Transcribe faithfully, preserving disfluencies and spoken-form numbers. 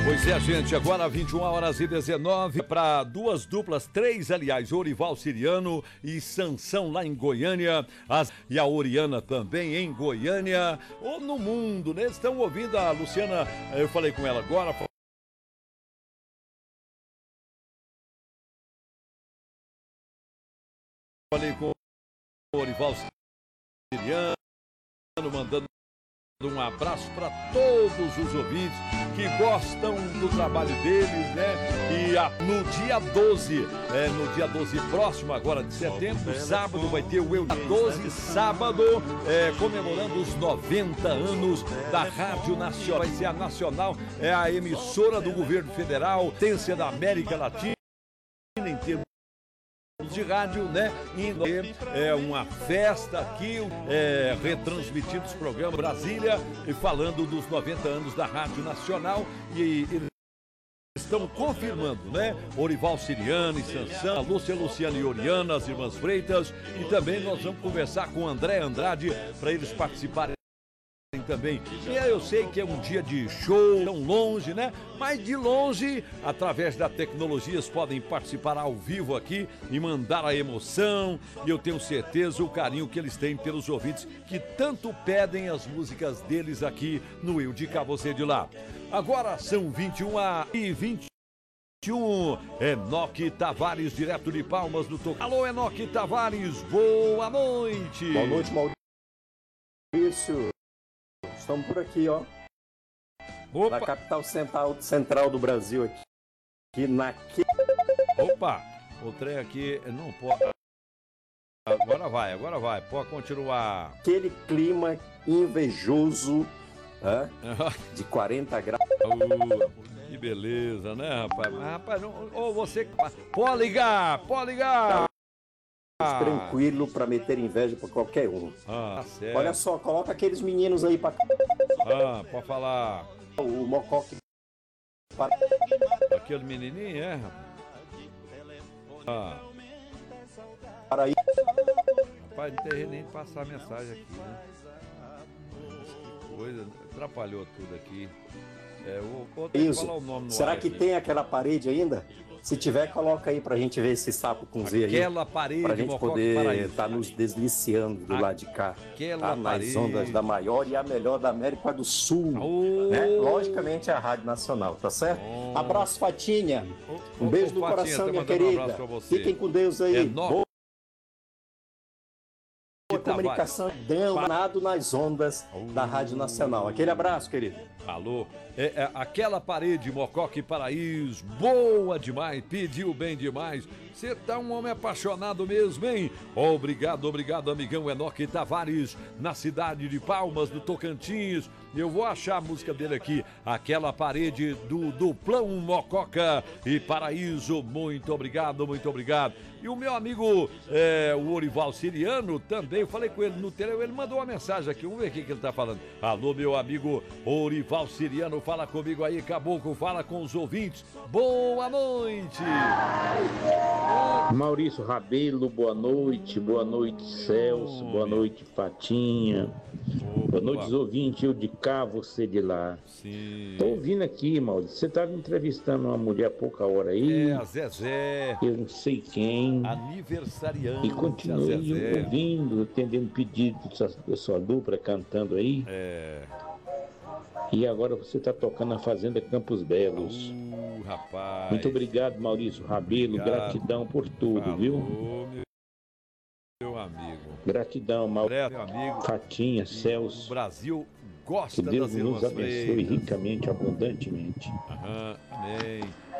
Pois é, gente, agora vinte e uma horas e dezenove para duas duplas, três, aliás, Orival Siriano e Sansão lá em Goiânia, as, e a Oriana também em Goiânia, ou no mundo, né? Estão ouvindo a Luciana, eu falei com ela agora, falei com o Orival Siriano, mandando um abraço para todos os ouvintes que gostam do trabalho deles, né? E a, no dia doze, é, no dia doze próximo agora de setembro, sábado, vai ter o Eu doze, sábado, é, comemorando os noventa anos da Rádio Nacional. Vai ser a Nacional, é a emissora do governo federal, potência da América Latina em termos de rádio, né? Indo é uma festa aqui, é, retransmitindo os programas Brasília e falando dos noventa anos da Rádio Nacional e, e estão confirmando, né? Orival Siriano e Sansão, a Lúcia Luciana e Oriana, as irmãs Freitas, e também nós vamos conversar com o André Andrade para eles participarem também. E eu sei que é um dia de show, tão longe, né? Mas de longe, através da tecnologia, eles podem participar ao vivo aqui e mandar a emoção. E eu tenho certeza o carinho que eles têm pelos ouvintes que tanto pedem as músicas deles aqui no Eu de Cá, Você de Lá. Agora são vinte e uma e vinte e um. Enoque Tavares, direto de Palmas do Tocantins. Alô, Enoque Tavares, boa noite. Boa noite, Maurício. Estamos por aqui, ó. Opa. Na capital central, central do Brasil, aqui. aqui na... Opa! O trem aqui não pode. Agora vai, agora vai. Pode continuar. Aquele clima invejoso, né? De quarenta graus. Oh, que beleza, né, rapaz? Mas, rapaz, não... Ô, você. Pode ligar, pode ligar! Tranquilo para meter inveja para qualquer um. Ah, certo. Olha só, coloca aqueles meninos aí para Ah, pode falar. O Mocoque. Aquele menininho, é, rapaz? Ah. Para aí. Rapaz, não tem nem passar a mensagem aqui, né? Que coisa, atrapalhou tudo aqui. É, eu vou ter que falar o nome no Será ar que aqui. tem aquela parede ainda? Se tiver, coloca aí pra gente ver esse sapo com Z aí. Aquela parede, pra gente Mocoque poder Paraíso. estar tá nos desliciando do A... lado de cá. Aquela tá nas parede. ondas da maior e a melhor da América do Sul. Oh. Né? Logicamente a Rádio Nacional, tá certo? Oh. Abraço, Fatinha. Oh, um beijo oh, no Fatinha, coração, minha um querida. Fiquem com Deus aí. É no... Boa comunicação, danado nas ondas oh. da Rádio Nacional. Aquele abraço, querido. Alô, é, é, aquela parede, Mocoque Paraíso, boa demais, pediu bem demais. Você tá um homem apaixonado mesmo, hein? Obrigado, obrigado, amigão Enoque Tavares, na cidade de Palmas, do Tocantins. Eu vou achar a música dele aqui, aquela parede do Duplão Mococa e Paraíso. Muito obrigado, muito obrigado. E o meu amigo, é, o Orival Siriano, também, eu falei com ele no telefone, ele mandou uma mensagem aqui, vamos ver o que, que ele tá falando. Alô, meu amigo Orival Siriano, fala comigo aí, Caboclo, fala com os ouvintes. Boa noite! Maurício Rabelo, boa noite, boa noite, Celso, boa noite, Fatinha. Opa. Boa noite, os ouvintes, eu de cá, você de lá. Sim. Tô ouvindo aqui, Maurício, você estava entrevistando uma mulher há pouca hora aí. É, a Zezé. Eu não sei quem. Aniversariante. E continuei ouvindo, atendendo pedido da sua dupla, cantando aí. É. E agora você está tocando na Fazenda Campos Belos. Uh, rapaz. Muito obrigado, Maurício Rabelo. Obrigado. Gratidão por tudo, Falou, viu? Meu, meu amigo. Gratidão, Maurício. Meu amigo. Fatinha, Celso. O Brasil gosta que Deus das nos abençoe freitas. ricamente, abundantemente. Aham, amém.